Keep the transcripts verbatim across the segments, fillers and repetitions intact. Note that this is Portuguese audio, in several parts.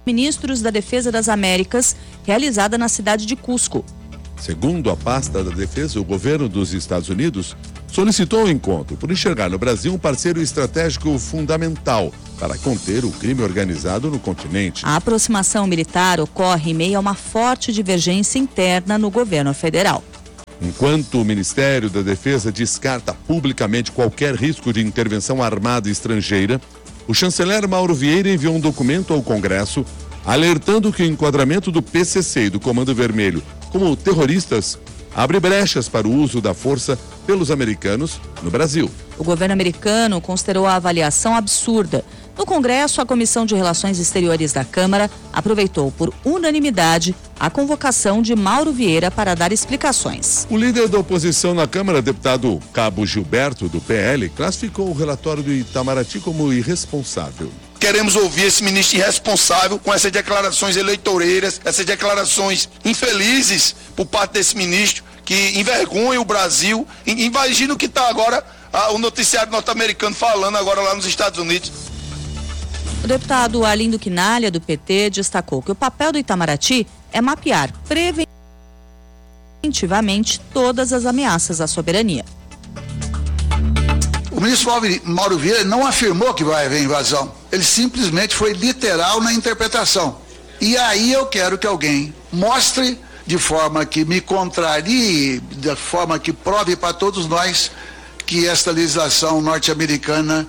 ministros da Defesa das Américas, realizada na cidade de Cusco. Segundo a pasta da Defesa, o governo dos Estados Unidos solicitou o encontro por enxergar no Brasil um parceiro estratégico fundamental para conter o crime organizado no continente. A aproximação militar ocorre em meio a uma forte divergência interna no governo federal. Enquanto o Ministério da Defesa descarta publicamente qualquer risco de intervenção armada estrangeira, o chanceler Mauro Vieira enviou um documento ao Congresso alertando que o enquadramento do P C C e do Comando Vermelho como terroristas abre brechas para o uso da força pelos americanos no Brasil. O governo americano considerou a avaliação absurda. No Congresso, a Comissão de Relações Exteriores da Câmara aproveitou por unanimidade a convocação de Mauro Vieira para dar explicações. O líder da oposição na Câmara, deputado Cabo Gilberto, do P L, classificou o relatório do Itamaraty como irresponsável. Queremos ouvir esse ministro irresponsável com essas declarações eleitoreiras, essas declarações infelizes por parte desse ministro que envergonha o Brasil. Imagina o que está agora ah, o noticiário norte-americano falando agora lá nos Estados Unidos. O deputado Arlindo Quinalha, do P T, destacou que o papel do Itamaraty é mapear preventivamente todas as ameaças à soberania. O ministro Mauro Vieira não afirmou que vai haver invasão. Ele simplesmente foi literal na interpretação. E aí eu quero que alguém mostre de forma que me contrarie, de forma que prove para todos nós que esta legislação norte-americana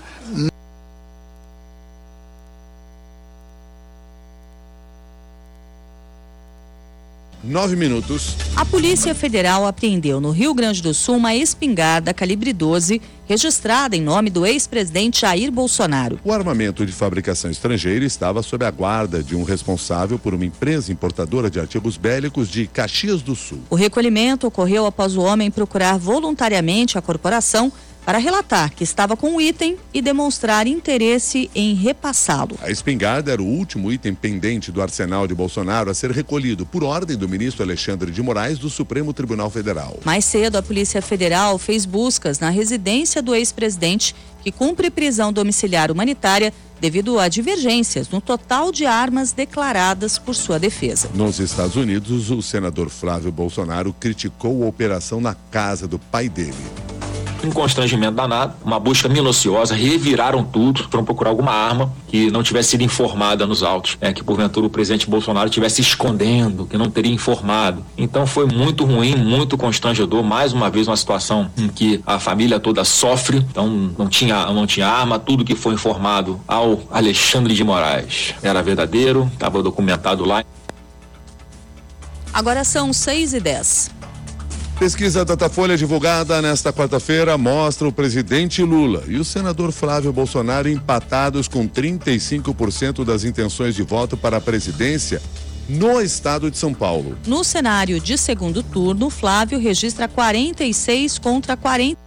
Nove minutos. A Polícia Federal apreendeu no Rio Grande do Sul uma espingarda calibre doze, registrada em nome do ex-presidente Jair Bolsonaro. O armamento de fabricação estrangeira estava sob a guarda de um responsável por uma empresa importadora de artigos bélicos de Caxias do Sul. O recolhimento ocorreu após o homem procurar voluntariamente a corporação para relatar que estava com o item e demonstrar interesse em repassá-lo. A espingarda era o último item pendente do arsenal de Bolsonaro a ser recolhido por ordem do ministro Alexandre de Moraes do Supremo Tribunal Federal. Mais cedo, a Polícia Federal fez buscas na residência do ex-presidente, que cumpre prisão domiciliar humanitária devido a divergências no total de armas declaradas por sua defesa. Nos Estados Unidos, o senador Flávio Bolsonaro criticou a operação na casa do pai dele. Um constrangimento danado, uma busca minuciosa, reviraram tudo, foram procurar alguma arma que não tivesse sido informada nos autos, é, que porventura o presidente Bolsonaro estivesse escondendo, que não teria informado. Então foi muito ruim, muito constrangedor, mais uma vez uma situação em que a família toda sofre, então não tinha, não tinha arma, tudo que foi informado ao Alexandre de Moraes era verdadeiro, estava documentado lá. Agora são seis e dez. Pesquisa Datafolha divulgada nesta quarta-feira mostra o presidente Lula e o senador Flávio Bolsonaro empatados com trinta e cinco por cento das intenções de voto para a presidência no estado de São Paulo. No cenário de segundo turno, Flávio registra quarenta e seis contra quarenta,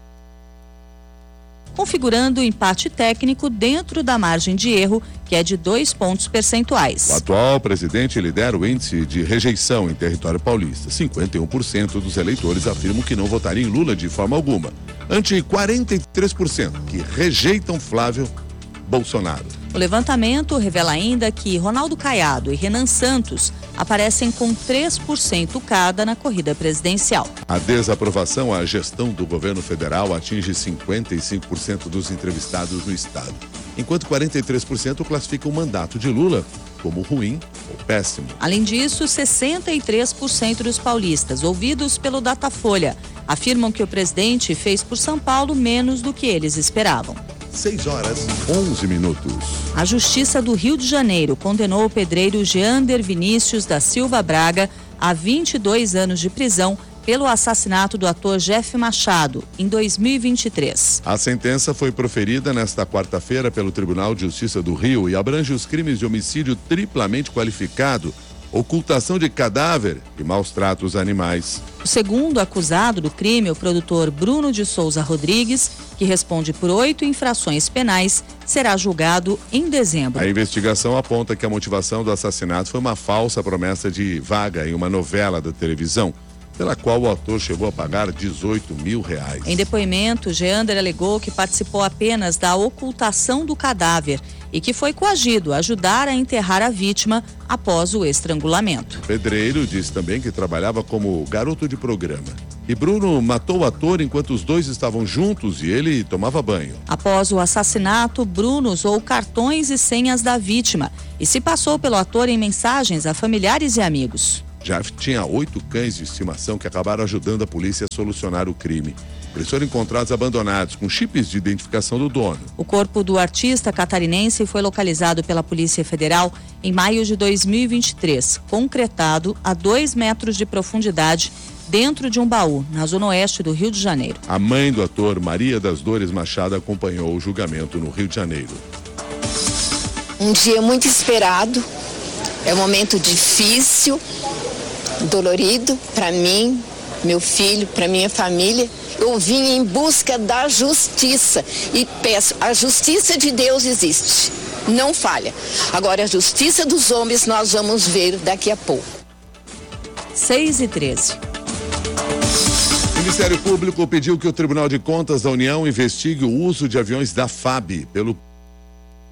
configurando o empate técnico dentro da margem de erro, que é de dois pontos percentuais. O atual presidente lidera o índice de rejeição em território paulista. cinquenta e um por cento dos eleitores afirmam que não votariam em Lula de forma alguma, ante quarenta e três por cento que rejeitam Flávio Bolsonaro. O levantamento revela ainda que Ronaldo Caiado e Renan Santos aparecem com três por cento cada na corrida presidencial. A desaprovação à gestão do governo federal atinge cinquenta e cinco por cento dos entrevistados no estado, enquanto quarenta e três por cento classificam o mandato de Lula como ruim ou péssimo. Além disso, sessenta e três por cento dos paulistas ouvidos pelo Datafolha afirmam que o presidente fez por São Paulo menos do que eles esperavam. seis horas, onze minutos. A Justiça do Rio de Janeiro condenou o pedreiro Jeander Vinícius da Silva Braga a vinte e dois anos de prisão pelo assassinato do ator Jeff Machado, em dois mil e vinte e três. A sentença foi proferida nesta quarta-feira pelo Tribunal de Justiça do Rio e abrange os crimes de homicídio triplamente qualificado, ocultação de cadáver e maus tratos a animais. O segundo acusado do crime, o produtor Bruno de Souza Rodrigues, que responde por oito infrações penais, será julgado em dezembro. A investigação aponta que a motivação do assassinato foi uma falsa promessa de vaga em uma novela da televisão. pela qual o ator chegou a pagar dezoito mil reais. Em depoimento, Geander alegou que participou apenas da ocultação do cadáver e que foi coagido a ajudar a enterrar a vítima após o estrangulamento. O pedreiro disse também que trabalhava como garoto de programa. E Bruno matou o ator enquanto os dois estavam juntos e ele tomava banho. Após o assassinato, Bruno usou cartões e senhas da vítima e se passou pelo ator em mensagens a familiares e amigos. Jeff tinha oito cães de estimação que acabaram ajudando a polícia a solucionar o crime. Eles foram encontrados abandonados, com chips de identificação do dono. O corpo do artista catarinense foi localizado pela Polícia Federal em maio de dois mil e vinte e três, concretado a dois metros de profundidade, dentro de um baú, na zona oeste do Rio de Janeiro. A mãe do ator, Maria das Dores Machado, acompanhou o julgamento no Rio de Janeiro. Um dia muito esperado, é um momento difícil, dolorido para mim, meu filho, para minha família. Eu vim em busca da justiça e peço, a justiça de Deus existe, não falha. Agora a justiça dos homens nós vamos ver daqui a pouco. seis e treze. O Ministério Público pediu que o Tribunal de Contas da União investigue o uso de aviões da F A B pelo